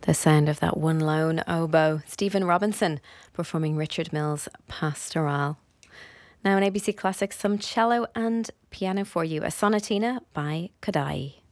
The sound of that one lone oboe, Stephen Robinson, performing Richard Mills' Pastoral. Now on ABC Classics, some cello and piano for you, a sonatina by Kodály.